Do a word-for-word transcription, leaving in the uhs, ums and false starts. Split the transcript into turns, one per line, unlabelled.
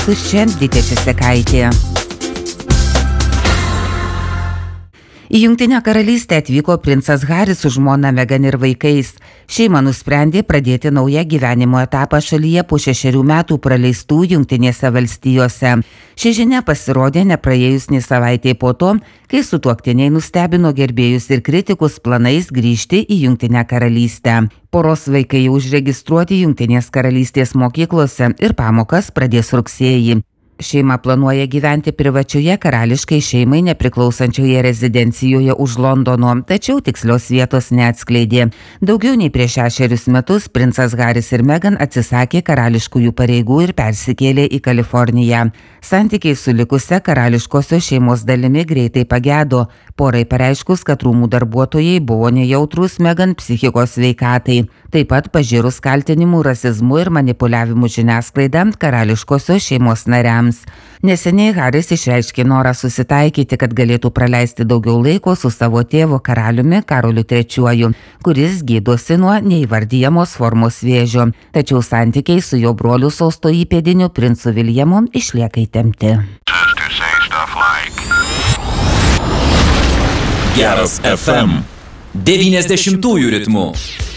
Čia Didė Česekaitė. Į Jungtinę karalystę atvyko princas Haris su žmona Megan ir vaikais. Šeima nusprendė pradėti naują gyvenimo etapą šalyje po šešerių metų praleistų Jungtinėse valstijose. Ši žinia pasirodė nepraėjus nė savaitei po to, kai sutuoktiniai nustebino gerbėjus ir kritikus planais grįžti į Jungtinę karalystę. Poros vaikai jau užregistruoti Jungtinės karalystės mokyklose ir pamokas pradės rugsėjį. Šeima planuoja gyventi privačioje karališkai šeimai nepriklausančioje rezidencijoje už Londono, tačiau tikslios vietos neatskleidė. Daugiau nei prieš šešerius metus princas Haris ir Megan atsisakė karališkųjų pareigų ir persikėlė į Kaliforniją. Santykiai su likusia karališkosios šeimos dalimi greitai pagedo, porai pareiškus, kad rūmų darbuotojai buvo nejautrūs Megan psichikos sveikatai. Taip pat pažyrus kaltinimų rasizmu ir manipuliavimu žiniasklaida karališkosios šeimos nariams. Neseniai Haris išreiškė norą susitaikyti, kad galėtų praleisti daugiau laiko su savo tėvu karaliumi Karoliu trečiuoju, kuris gydosi nuo neįvardyjamos formos vėžio. Tačiau santykiai su jo broliu sosto įpėdiniu princu Viljamu išlieka įtempti.
Geras F M devyniasdešimtųjų ritmų.